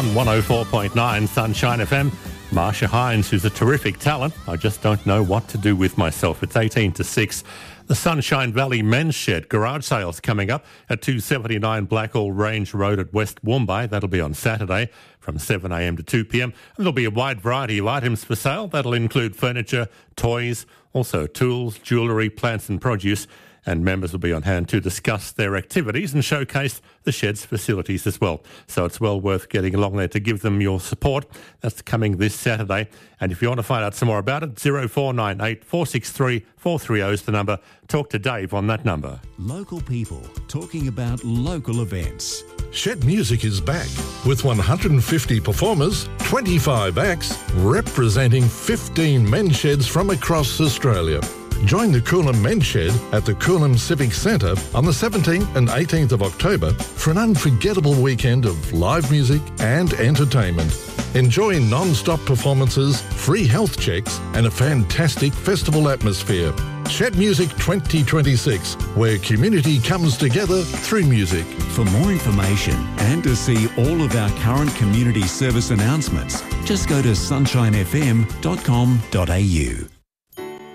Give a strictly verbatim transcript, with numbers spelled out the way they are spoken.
on one oh four point nine Sunshine F M. Marsha Hines, who's a terrific talent. I just don't know what to do with myself. It's eighteen to six. The Sunshine Valley Men's Shed garage sales coming up at two seventy-nine Blackall Range Road at West Woombay. That'll be on Saturday from seven a m to two p m. And there'll be a wide variety of items for sale. That'll include furniture, toys, also tools, jewellery, plants and produce. And members will be on hand to discuss their activities and showcase the shed's facilities as well. So it's well worth getting along there to give them your support. That's coming this Saturday. And if you want to find out some more about it, zero four nine eight, four six three, four three zero is the number. Talk to Dave on that number. Local people talking about local events. Shed Music is back with one hundred fifty performers, twenty-five acts, representing fifteen men's sheds from across Australia. Join the Coolum Men's Shed at the Coolum Civic Centre on the seventeenth and eighteenth of October for an unforgettable weekend of live music and entertainment. Enjoy non-stop performances, free health checks and a fantastic festival atmosphere. Shed Music twenty twenty-six, where community comes together through music. For more information and to see all of our current community service announcements, just go to sunshine f m dot com dot a u.